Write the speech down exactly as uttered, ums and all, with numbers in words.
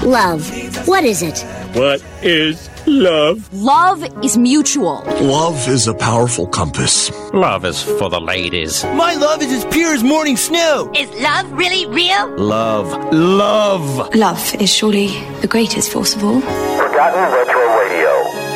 Love. What is it? What is love? Love is mutual. Love is a powerful compass. Love is for the ladies. My love is as pure as morning snow. Is love really real? Love. Love. Love is surely the greatest force of all. Forgotten retro.